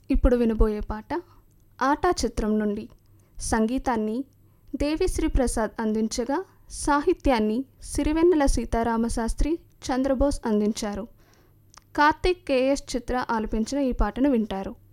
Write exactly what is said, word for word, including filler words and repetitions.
ఇప్పుడు వినబోయే పాట ఆటా చిత్రం నుండి. సంగీతాన్ని దేవిశ్రీ ప్రసాద్ అందించగా సాహిత్యాన్ని సిరివెన్నెల సీతారామశాస్త్రి, చంద్రబోస్ అందించారు. కార్తిక్, కేఎస్ చిత్ర ఆలపించిన ఈ పాటను వింటారు.